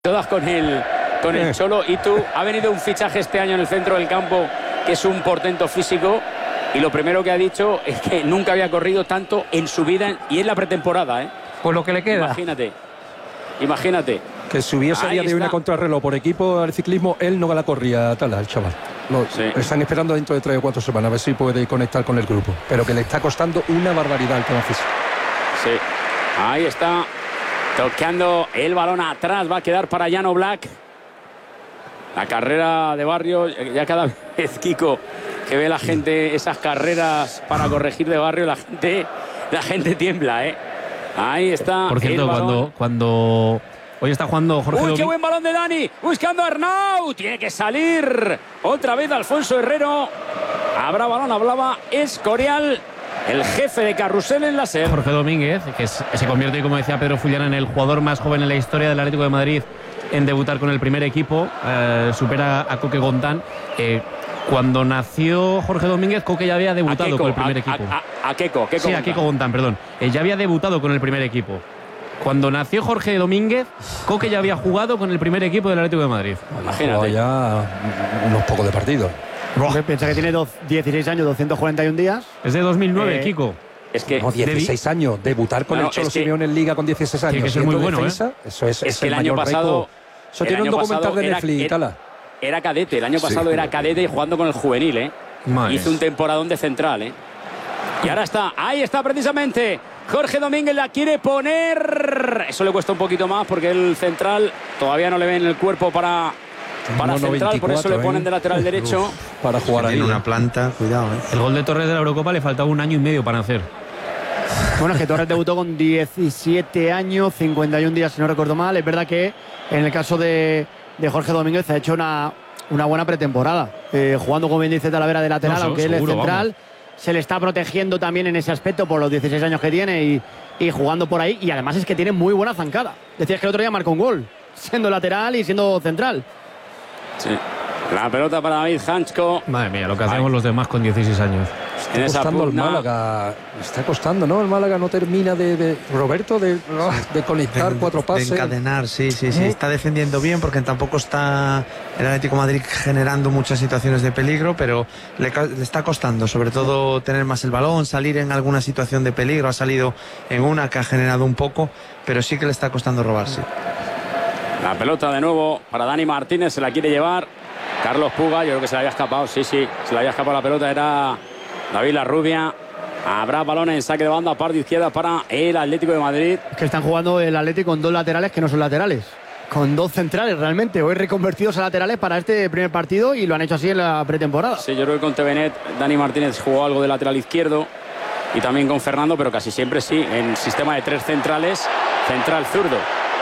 Todas con el Cholo. Y tú, ha venido un fichaje este año en el centro del campo que es un portento físico, y lo primero que ha dicho es que nunca había corrido tanto en su vida y en la pretemporada, ¿eh? Pues lo que le queda. Imagínate. Que si hubiese día de una contrarreloj por equipo al ciclismo, él no la corría tal, el chaval. Sí. Están esperando dentro de 3 o 4 semanas a ver si puede conectar con el grupo. Pero que le está costando una barbaridad el tema físico. Sí, ahí está. Tocando el balón atrás, va a quedar para Jan Oblak. La carrera de Barrio, ya cada vez, Kiko, que ve la gente esas carreras para corregir de Barrio, la gente tiembla, ¿eh? Ahí está. Por cierto, cuando hoy está jugando Jorge ¡Uy, qué buen balón de Dani! Buscando a Arnau. Tiene que salir otra vez Alfonso Herrero. Habrá balón, hablaba Escorial, el jefe de carrusel en la SER. Jorge Domínguez, que se convierte, como decía Pedro Fullana, en el jugador más joven en la historia del Atlético de Madrid en debutar con el primer equipo. Supera a Coque Gontán. Cuando nació Jorge Domínguez, Coque ya había debutado con el primer equipo. A Keco Gontán, perdón. Ya había debutado con el primer equipo. Cuando nació Jorge Domínguez, Coque ya había jugado con el primer equipo del Atlético de Madrid. Imagínate. Ya unos pocos de partidos. Piensa que tiene 16 años, 241 días. Es de 2009, Kiko. Es que no, 16 años, debutar con el Cholo Simeone en Liga con 16 años. Tiene que ser muy bueno, defensa, Eso es que el año pasado. Eso tiene un documental de Netflix, Tala. Era cadete, el año pasado era cadete y jugando con el juvenil, ¿eh? Hizo un temporadón de central, ¿eh? Y ahora está, ahí está precisamente. Jorge Domínguez la quiere poner. Eso le cuesta un poquito más porque el central todavía no le ven el cuerpo para central, 24, por eso le ponen de lateral derecho. Para jugar ahí. En una planta, cuidado, ¿eh? El gol de Torres de la Eurocopa le faltaba 1 año y medio para hacer. Bueno, es que Torres debutó con 17 años, 51 días, si no recuerdo mal. Es verdad que en el caso de Jorge Domínguez ha hecho una buena pretemporada. Jugando, como bien dice Talavera, de lateral, aunque él es central. Vamos. Se le está protegiendo también en ese aspecto por los 16 años que tiene y jugando por ahí. Y además es que tiene muy buena zancada. Decías que el otro día marcó un gol, siendo lateral y siendo central. Sí. La pelota para David Hanchko. Madre mía, lo que hacemos los demás con 16 años. Está costando el Málaga. Está costando, ¿no? El Málaga no termina de conectar 4 pases. De encadenar, sí. Está defendiendo bien porque tampoco está el Atlético de Madrid generando muchas situaciones de peligro, pero le está costando, sobre todo tener más el balón, salir en alguna situación de peligro. Ha salido en una que ha generado un poco, pero sí que le está costando robarse. La pelota de nuevo para Dani Martínez, se la quiere llevar Carlos Puga. Yo creo que se le había escapado, se le había escapado la pelota, era David Larrubia. Habrá balones en saque de banda, parte izquierda para el Atlético de Madrid. Es que están jugando el Atlético con 2 laterales que no son laterales, con 2 centrales realmente, hoy reconvertidos a laterales para este primer partido, y lo han hecho así en la pretemporada. Sí, yo creo que con Tevenet Dani Martínez jugó algo de lateral izquierdo y también con Fernando, pero casi siempre sí, en sistema de 3 centrales, central zurdo.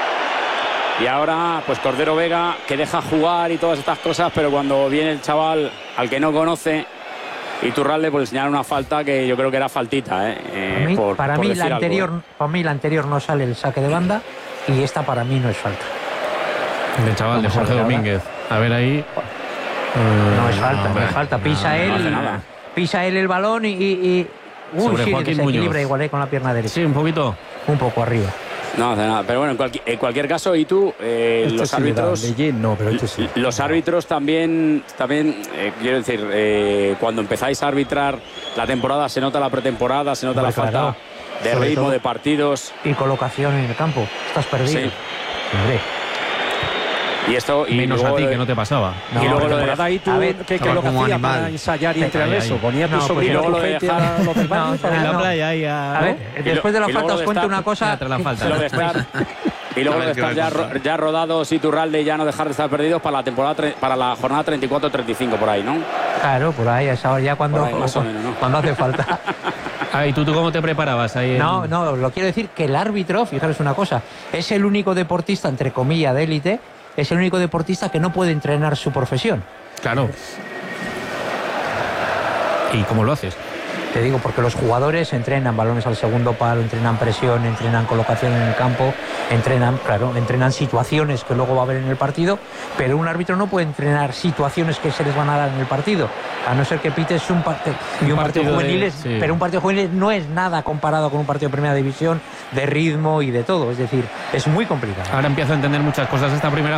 Y ahora, pues Cordero Vega, que deja jugar y todas estas cosas, pero cuando viene el chaval al que no conoce, Iturralde, pues señala una falta que yo creo que era faltita, ¿eh? Para mí la anterior no sale el saque de banda, y esta para mí no es falta. El chaval de Jorge Domínguez. A ver ahí. No es falta, no es falta. Pisa él el balón y sobre Joaquín se equilibra Muñoz. igual con la pierna derecha. Sí, un poquito. Un poco arriba. No hace nada, pero bueno, en cualquier caso, y tú, los árbitros. Los árbitros también quiero decir, cuando empezáis a arbitrar la temporada, se nota la pretemporada, se nota la falta de ritmo de partidos. Y colocación en el campo. Estás perdido. Sí. Hombre. Y esto, y menos a ti, que no te pasaba. Y luego lo de ahí tú, ¿qué lo que hacías para ensayar y entrenar eso? Ponías tu sobrino lo de dejar los del barrio en la playa ahí a ver, después de la falta os cuento una cosa. Y luego de estar ya rodados, Iturralde, y ya no dejar de estar perdidos para la temporada, para la jornada 34-35 por ahí, ¿no? Claro, por ahí, a esa hora ya cuando hace falta. ¿Y tú cómo te preparabas ahí? No, lo quiero decir que el árbitro, fijaros una cosa, es el único deportista, entre comillas, de élite. Es el único deportista que no puede entrenar su profesión. Claro. ¿Y cómo lo haces? Te digo, porque los jugadores entrenan balones al segundo palo, entrenan presión, entrenan colocación en el campo, entrenan situaciones que luego va a haber en el partido, pero un árbitro no puede entrenar situaciones que se les van a dar en el partido, a no ser que pites un partido juvenil, pero un partido juvenil no es nada comparado con un partido de primera división, de ritmo y de todo, es decir, es muy complicado. Ahora empiezo a entender muchas cosas esta primera